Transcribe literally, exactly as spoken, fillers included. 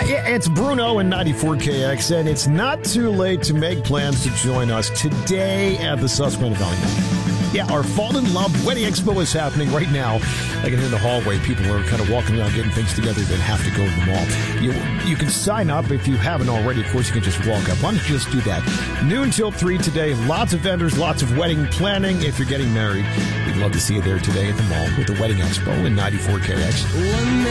Uh, yeah, it's Bruno and ninety-four K X, and it's not too late to make plans to join us today at the Susquehanna Valley Mall. Yeah, our Fall in Love Wedding Expo is happening right now. I can hear in the hallway people are kind of walking around getting things together that have to go to the mall. You, you can sign up if you haven't already. Of course, you can just walk up. Why don't you just do that? Noon till three today. Lots of vendors, lots of wedding planning. If you're getting married, we'd love to see you there today at the mall with the Wedding Expo in ninety-four K X.